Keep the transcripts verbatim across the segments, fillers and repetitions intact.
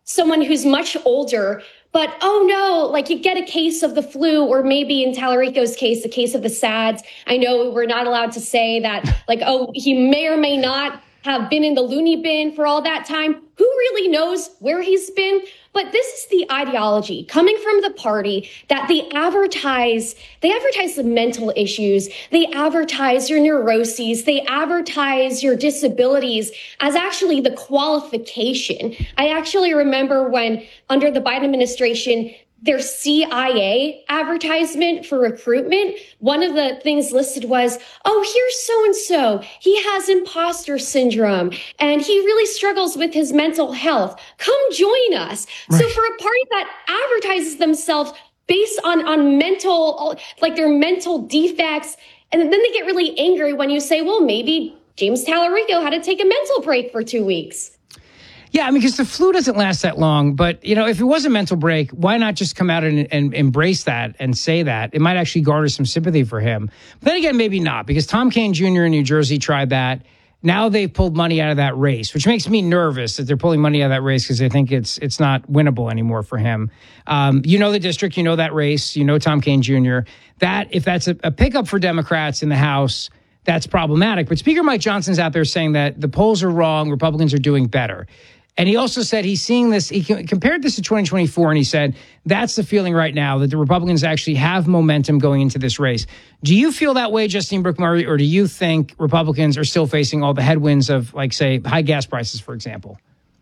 someone who's much older, but oh no, like you get a case of the flu, or maybe in Tallarico's case, a case of the SADS. I know we're not allowed to say that, like, oh, he may or may not have been in the loony bin for all that time. Who really knows where he's been? But this is the ideology coming from the party that they advertise. They advertise the mental issues. They advertise your neuroses. They advertise your disabilities as actually the qualification. I actually remember when under the Biden administration, their C I A advertisement for recruitment, one of the things listed was, oh, here's so-and-so. He has imposter syndrome and he really struggles with his mental health. Come join us. Right. So for a party that advertises themselves based on, on mental, like their mental defects, and then they get really angry when you say, well, maybe James Tallarico had to take a mental break for two weeks. Yeah, I mean, because the flu doesn't last that long. But, you know, if it was a mental break, why not just come out and, and embrace that and say that? It might actually garner some sympathy for him. But then again, maybe not, because Tom Kean Junior in New Jersey tried that. Now they've pulled money out of that race, which makes me nervous that they're pulling money out of that race because I think it's it's not winnable anymore for him. Um, you know the district, you know that race, you know Tom Kean Junior That, if that's a, a pickup for Democrats in the House, that's problematic. But Speaker Mike Johnson's out there saying that the polls are wrong, Republicans are doing better. And he also said he's seeing this, he compared this to twenty twenty-four, and he said that's the feeling right now, that the Republicans actually have momentum going into this race. Do you feel that way, Justine Brooke Murray, or do you think Republicans are still facing all the headwinds of, like, say, high gas prices, for example?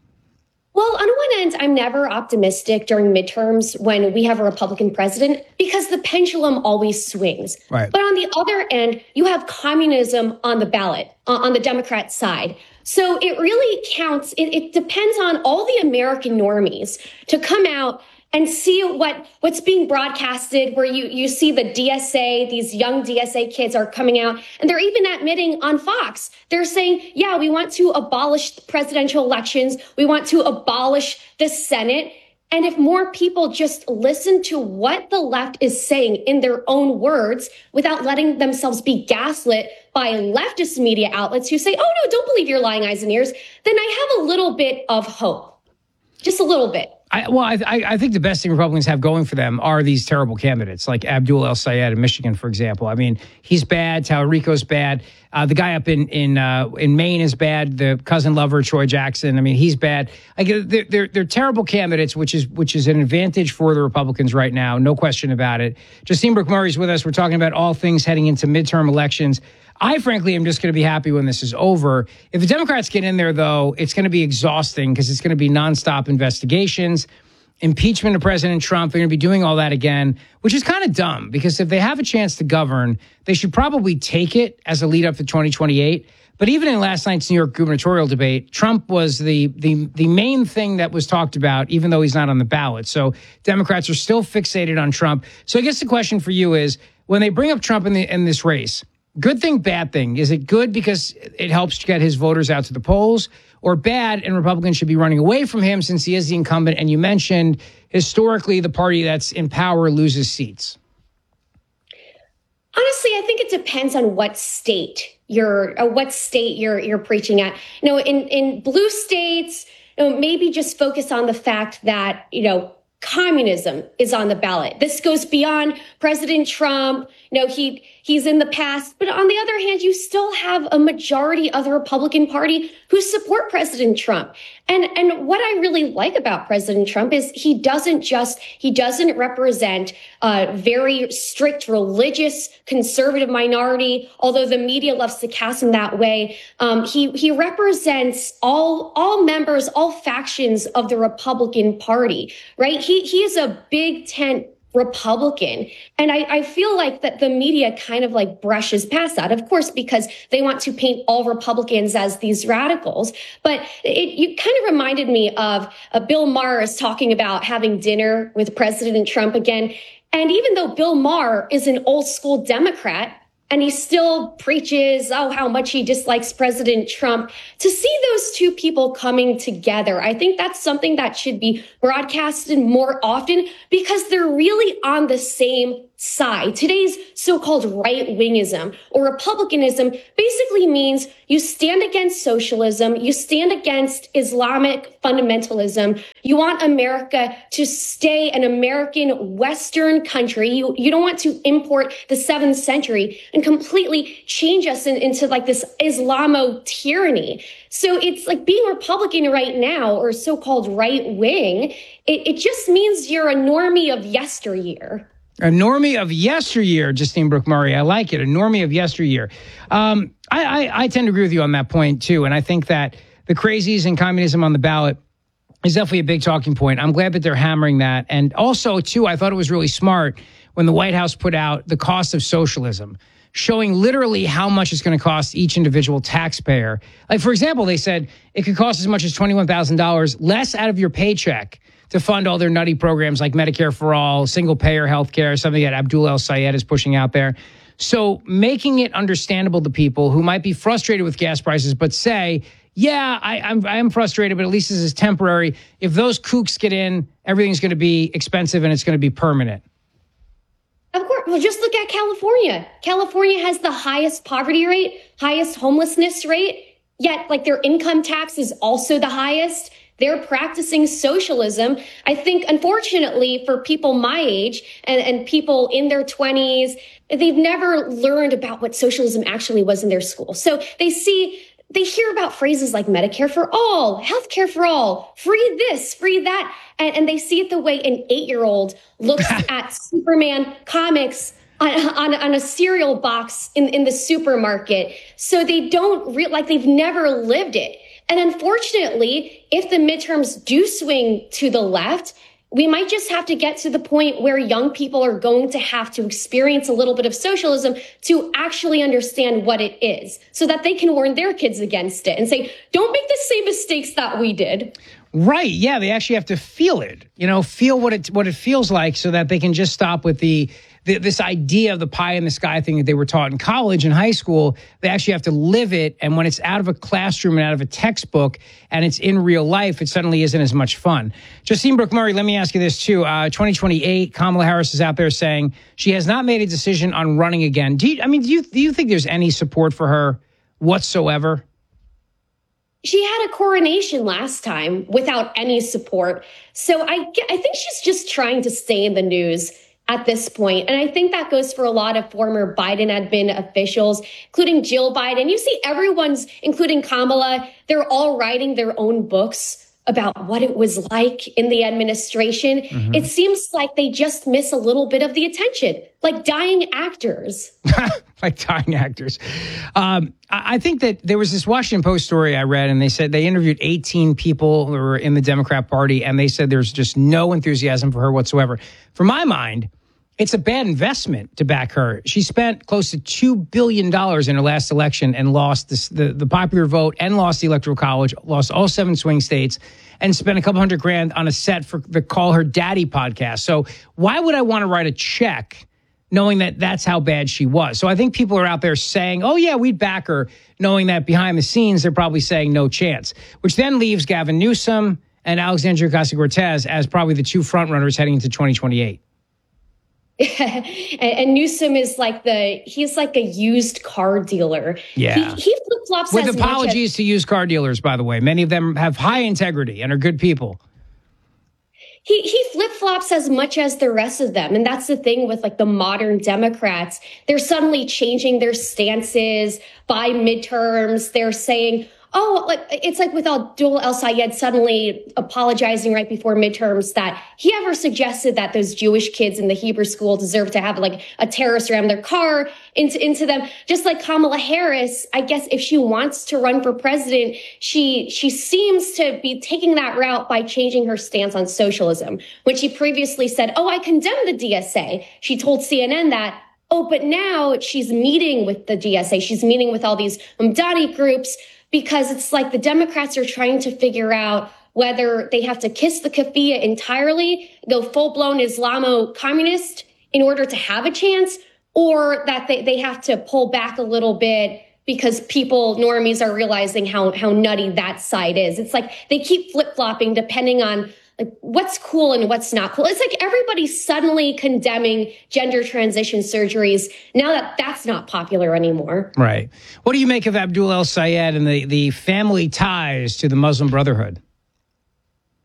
Well, on one end, I'm never optimistic during midterms when we have a Republican president because the pendulum always swings. Right. But on the other end, you have communism on the ballot, uh, on the Democrat side. So it really counts. It, it depends on all the American normies to come out and see what what's being broadcasted, where you, you see the D S A, these young D S A kids are coming out, and they're even admitting on Fox, they're saying, yeah, we want to abolish presidential elections. We want to abolish the Senate. And if more people just listen to what the left is saying in their own words without letting themselves be gaslit by leftist media outlets who say, oh, no, don't believe your lying eyes and ears, then I have a little bit of hope. Just a little bit. I, well, I, I think the best thing Republicans have going for them are these terrible candidates, like Abdul El-Sayed in Michigan, for example. I mean, he's bad. Tallarico's bad. Uh, the guy up in in uh, in Maine is bad. The cousin lover, Troy Jackson. I mean, he's bad. Like, they're, they're they're terrible candidates, which is which is an advantage for the Republicans right now, no question about it. Justine Brooke Murray's with us. We're talking about all things heading into midterm elections. I, frankly, am just going to be happy when this is over. If the Democrats get in there, though, it's going to be exhausting because it's going to be nonstop investigations, impeachment of President Trump. They're going to be doing all that again, which is kind of dumb because if they have a chance to govern, they should probably take it as a lead up to twenty twenty-eight. But even in last night's New York gubernatorial debate, Trump was the the the main thing that was talked about, even though he's not on the ballot. So Democrats are still fixated on Trump. So I guess the question for you is, when they bring up Trump in, the, in this race, good thing, bad thing? Is it good because it helps get his voters out to the polls, or bad and Republicans should be running away from him since he is the incumbent? And you mentioned historically the party that's in power loses seats. Honestly, I think it depends on what state you're, uh, what state you're you're preaching at. You know, in in blue states, you know, maybe just focus on the fact that, you know, communism is on the ballot. This goes beyond President Trump. You know, he he's in the past. But on the other hand, you still have a majority of the Republican Party who support President Trump. And and what I really like about President Trump is he doesn't just he doesn't represent a very strict religious conservative minority, although the media loves to cast him that way. Um, he he represents all all members, all factions of the Republican Party, right? He he is a big tent Republican. And I, I feel like that the media kind of like brushes past that, of course, because they want to paint all Republicans as these radicals. But it you kind of reminded me of uh, Bill Maher is talking about having dinner with President Trump again. And even though Bill Maher is an old school Democrat, and he still preaches, oh, how much he dislikes President Trump. To see those two people coming together, I think that's something that should be broadcasted more often because they're really on the same side. Today's so-called right-wingism or republicanism basically means you stand against socialism, you stand against Islamic fundamentalism, You want America to stay an American Western country. You, you don't want to import the seventh century and completely change us in, into like this Islamo tyranny. So it's like being Republican right now, or so-called right wing. It, it just means you're a normie of yesteryear. A normie of yesteryear, Justine Brooke Murray. I like it. A normie of yesteryear. Um, I, I, I tend to agree with you on that point, too. And I think that the crazies and communism on the ballot is definitely a big talking point. I'm glad that they're hammering that. And also, too, I thought it was really smart when the White House put out the cost of socialism, showing literally how much it's going to cost each individual taxpayer. Like, for example, they said it could cost as much as twenty-one thousand dollars less out of your paycheck to fund all their nutty programs like Medicare for All, single-payer health care, something that Abdul El-Sayed is pushing out there. So making it understandable to people who might be frustrated with gas prices but say, yeah, I, I'm I am frustrated, but at least this is temporary. If those kooks get in, everything's going to be expensive and it's going to be permanent. Of course. Well, just look at California. California has the highest poverty rate, highest homelessness rate, yet like their income tax is also the highest. They're practicing socialism. I think, unfortunately, for people my age and, and people in their twenties, they've never learned about what socialism actually was in their school. So they see They hear about phrases like Medicare for all, healthcare for all, free this, free that. And, and they see it the way an eight-year-old looks at Superman comics on, on, on a cereal box in, in the supermarket. So they don't re- like they've never lived it. And unfortunately, if the midterms do swing to the left, we might just have to get to the point where young people are going to have to experience a little bit of socialism to actually understand what it is so that they can warn their kids against it and say, don't make the same mistakes that we did. Right. Yeah. They actually have to feel it, you know, feel what it what it feels like so that they can just stop with the, the this idea of the pie in the sky thing that they were taught in college and high school. They actually have to live it. And when it's out of a classroom and out of a textbook and it's in real life, it suddenly isn't as much fun. Justine Brooke Murray, let me ask you this, too. Uh, twenty twenty-eight, Kamala Harris is out there saying she has not made a decision on running again. Do you, I mean, do you, do you think there's any support for her whatsoever? She had a coronation last time without any support. So I, I think she's just trying to stay in the news at this point. And I think that goes for a lot of former Biden admin officials, including Jill Biden. You see everyone's, including Kamala, they're all writing their own books about what it was like in the administration. Mm-hmm. It seems like they just miss a little bit of the attention, like dying actors. Like dying actors. Um, I think that there was this Washington Post story I read, and they said they interviewed eighteen people who were in the Democrat Party, and they said there's just no enthusiasm for her whatsoever. For my mind, it's a bad investment to back her. She spent close to two billion dollars in her last election and lost this, the, the popular vote and lost the Electoral College, lost all seven swing states, and spent a couple hundred grand on a set for the Call Her Daddy podcast. So why would I want to write a check knowing that that's how bad she was? So I think people are out there saying, oh, yeah, we'd back her, knowing that behind the scenes, they're probably saying no chance, which then leaves Gavin Newsom and Alexandria Ocasio-Cortez as probably the two frontrunners heading into twenty twenty-eight. and, and Newsom is like the, he's like a used car dealer. Yeah. He, he flip-flops With as apologies as, to used car dealers, by the way. Many of them have high integrity and are good people. He he flip-flops as much as the rest of them. And that's the thing with like the modern Democrats. They're suddenly changing their stances by midterms. They're saying, oh, like it's like with Abdul El-Sayed suddenly apologizing right before midterms that he ever suggested that those Jewish kids in the Hebrew school deserve to have like a terrorist ram their car into, into them. Just like Kamala Harris, I guess if she wants to run for president, she, she seems to be taking that route by changing her stance on socialism. When she previously said, oh, I condemn the D S A. She told C N N that, oh, but now she's meeting with the D S A. She's meeting with all these Umdani groups, because it's like the Democrats are trying to figure out whether they have to kiss the keffiyeh entirely, go full-blown Islamo-communist in order to have a chance, or that they, they have to pull back a little bit because people, normies, are realizing how, how nutty that side is. It's like they keep flip-flopping depending on like what's cool and what's not cool. It's like everybody's suddenly condemning gender transition surgeries now that that's not popular anymore. Right. What do you make of Abdul El-Sayed and the, the family ties to the Muslim Brotherhood?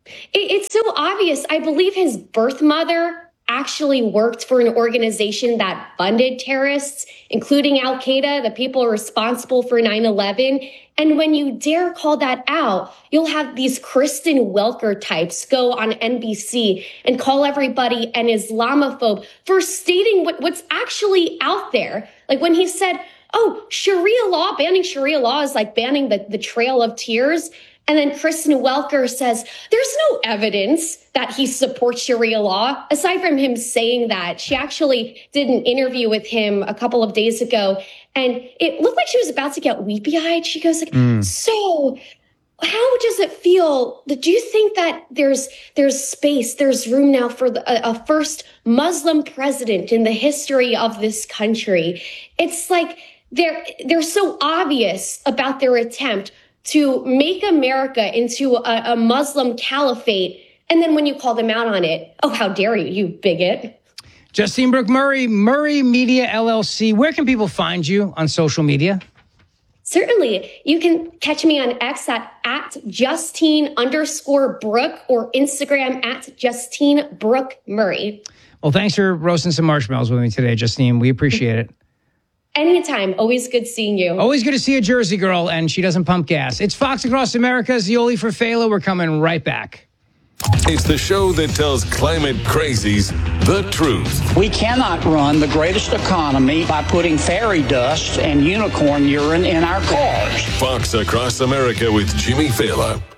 It, it's so obvious. I believe his birth mother actually worked for an organization that funded terrorists, including Al Qaeda, the people responsible for nine eleven. And when you dare call that out, you'll have these Kristen Welker types go on N B C and call everybody an Islamophobe for stating what, what's actually out there. Like when he said, oh, Sharia law, banning Sharia law is like banning the, the Trail of Tears. And then Kristen Welker says, there's no evidence that he supports Sharia law. Aside from him saying that, she actually did an interview with him a couple of days ago, and it looked like she was about to get weepy-eyed. She goes like, mm. so how does it feel? Do you think that there's there's space, there's room now for the, a, a first Muslim president in the history of this country? It's like they're they're so obvious about their attempt to make America into a, a Muslim caliphate. And then when you call them out on it, oh, how dare you, you bigot. Justine Brooke Murray, Murray Media L L C. Where can people find you on social media? Certainly. You can catch me on X at, at Justine underscore Brooke or Instagram at Justine Brooke Murray. Well, thanks for roasting some marshmallows with me today, Justine. We appreciate it. Anytime. Always good seeing you. Always good to see a Jersey girl, and she doesn't pump gas. It's Fox Across America. Zioli for Fela. We're coming right back. It's the show that tells climate crazies the truth. We cannot run the greatest economy by putting fairy dust and unicorn urine in our cars. Fox Across America with Jimmy Fela.